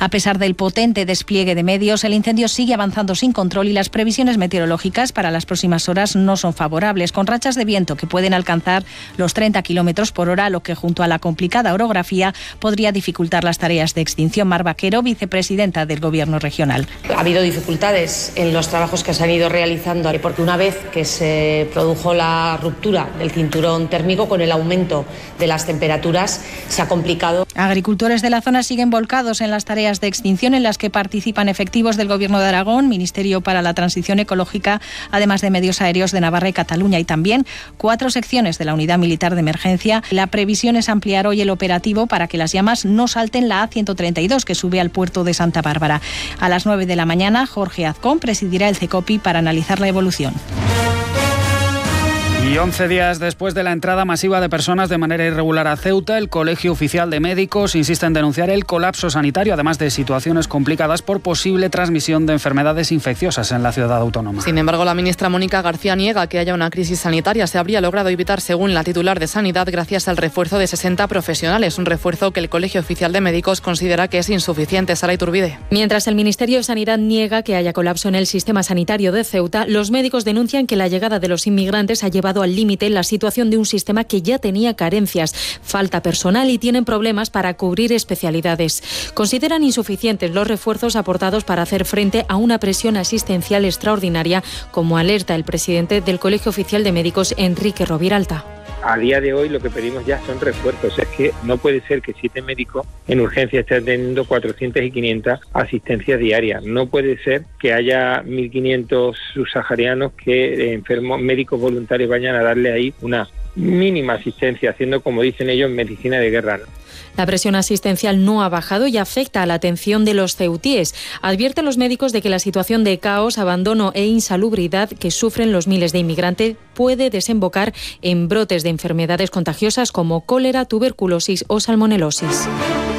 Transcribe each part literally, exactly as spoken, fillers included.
A pesar del potente despliegue de medios, el incendio sigue avanzando sin control y las previsiones meteorológicas para las próximas horas no son favorables, con rachas de viento que pueden alcanzar los treinta kilómetros por hora, lo que junto a la complicada orografía podría dificultar las tareas de extinción. Mar Vaquero, vicepresidenta del Gobierno regional. Ha habido dificultades en los trabajos que se han ido realizando porque una vez que se produjo la ruptura del cinturón térmico con el aumento de las temperaturas se ha complicado. Agricultores de la zona siguen volcados en las tareas de extinción en las que participan efectivos del Gobierno de Aragón, Ministerio para la Transición Ecológica, además de medios aéreos de Navarra y Cataluña y también cuatro secciones de la Unidad Militar de Emergencia. La previsión es ampliar hoy el operativo para que las llamas no salten la A ciento treinta y dos que sube al puerto de Santa Bárbara. A las nueve de la mañana, Jorge Azcón presidirá el CECOPI para analizar la evolución. Y once días después de la entrada masiva de personas de manera irregular a Ceuta, el Colegio Oficial de Médicos insiste en denunciar el colapso sanitario, además de situaciones complicadas por posible transmisión de enfermedades infecciosas en la ciudad autónoma. Sin embargo, la ministra Mónica García niega que haya una crisis sanitaria. Se habría logrado evitar, según la titular de Sanidad, gracias al refuerzo de sesenta profesionales, un refuerzo que el Colegio Oficial de Médicos considera que es insuficiente. Sara Iturbide. Mientras el Ministerio de Sanidad niega que haya colapso en el sistema sanitario de Ceuta, los médicos denuncian que la llegada de los inmigrantes ha llevado al límite la situación de un sistema que ya tenía carencias, falta personal y tienen problemas para cubrir especialidades. Consideran insuficientes los refuerzos aportados para hacer frente a una presión asistencial extraordinaria, como alerta el presidente del Colegio Oficial de Médicos, Enrique Roviralta. A día de hoy lo que pedimos ya son refuerzos. Es que no puede ser que siete médicos en urgencia estén teniendo cuatrocientas y quinientas asistencias diarias. No puede ser que haya mil quinientos subsaharianos que enfermos médicos voluntarios vayan a darle ahí una mínima asistencia, haciendo, como dicen ellos, medicina de guerra, ¿no? La presión asistencial no ha bajado y afecta a la atención de los ceutíes. Advierten los médicos de que la situación de caos, abandono e insalubridad que sufren los miles de inmigrantes puede desembocar en brotes de enfermedades contagiosas como cólera, tuberculosis o salmonelosis.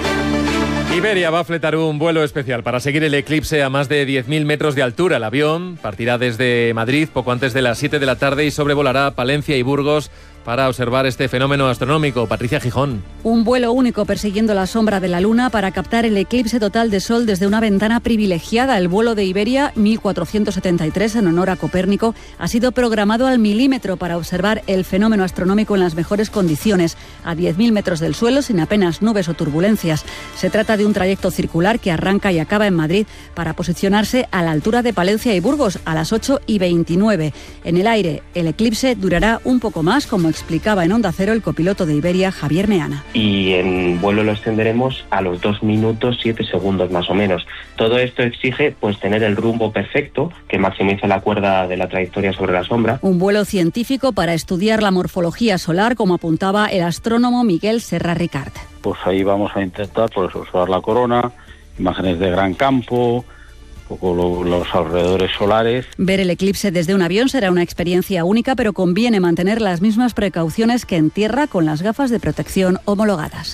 Iberia va a fletar un vuelo especial para seguir el eclipse a más de diez mil metros de altura. El avión partirá desde Madrid poco antes de las siete de la tarde y sobrevolará Palencia y Burgos para observar este fenómeno astronómico. Patricia Gijón. Un vuelo único persiguiendo la sombra de la Luna para captar el eclipse total de Sol desde una ventana privilegiada. El vuelo de Iberia mil cuatrocientos setenta y tres, en honor a Copérnico, ha sido programado al milímetro para observar el fenómeno astronómico en las mejores condiciones, a diez mil metros del suelo, sin apenas nubes o turbulencias. Se trata de un trayecto circular que arranca y acaba en Madrid para posicionarse a la altura de Palencia y Burgos a las ocho y veintinueve. En el aire, el eclipse durará un poco más, como explicaba en Onda Cero el copiloto de Iberia, Javier Meana. Y en vuelo lo extenderemos a los dos minutos siete segundos más o menos. Todo esto exige pues tener el rumbo perfecto que maximice la cuerda de la trayectoria sobre la sombra. Un vuelo científico para estudiar la morfología solar, como apuntaba el astrónomo Miguel Serra Ricard. Pues ahí vamos a intentar pues, observar la corona, imágenes de gran campo, un poco lo, los alrededores solares. Ver el eclipse desde un avión será una experiencia única, pero conviene mantener las mismas precauciones que en tierra con las gafas de protección homologadas.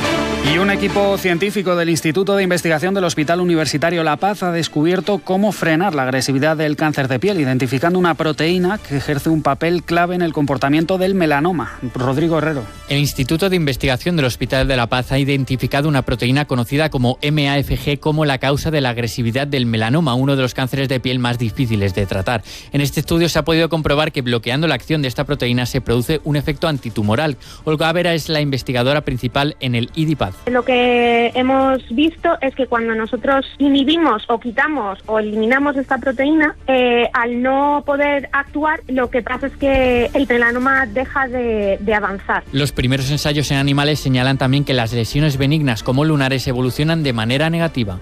Y un equipo científico del Instituto de Investigación del Hospital Universitario La Paz ha descubierto cómo frenar la agresividad del cáncer de piel, identificando una proteína que ejerce un papel clave en el comportamiento del melanoma. Rodrigo Herrero. El Instituto de Investigación del Hospital de La Paz ha identificado una proteína conocida como M A F G como la causa de la agresividad del melanoma, uno de los cánceres de piel más difíciles de tratar. En este estudio se ha podido comprobar que bloqueando la acción de esta proteína se produce un efecto antitumoral. Olga Vera es la investigadora principal en el I D I P A D. Lo que hemos visto es que cuando nosotros inhibimos o quitamos o eliminamos esta proteína, eh, al no poder actuar, lo que pasa es que el melanoma deja de, de avanzar. Los primeros ensayos en animales señalan también que las lesiones benignas como lunares evolucionan de manera negativa.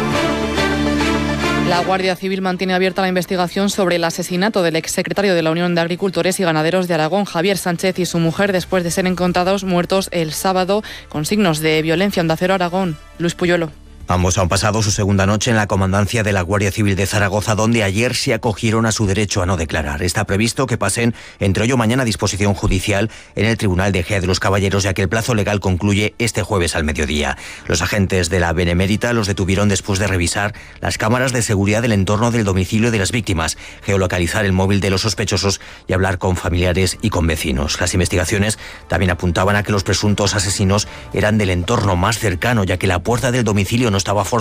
La Guardia Civil mantiene abierta la investigación sobre el asesinato del exsecretario de la Unión de Agricultores y Ganaderos de Aragón, Javier Sánchez, y su mujer, después de ser encontrados muertos el sábado con signos de violencia. Onda Cero Aragón, Luis Puyolo. Ambos han pasado su segunda noche en la comandancia de la Guardia Civil de Zaragoza, donde ayer se acogieron a su derecho a no declarar. Está previsto que pasen entre hoy o mañana a disposición judicial en el Tribunal de Ejea de los Caballeros, ya que el plazo legal concluye este jueves al mediodía. Los agentes de la Benemérita los detuvieron después de revisar las cámaras de seguridad del entorno del domicilio de las víctimas, geolocalizar el móvil de los sospechosos y hablar con familiares y con vecinos. Las investigaciones también apuntaban a que los presuntos asesinos eran del entorno más cercano, ya que la puerta del domicilio no estaba forzada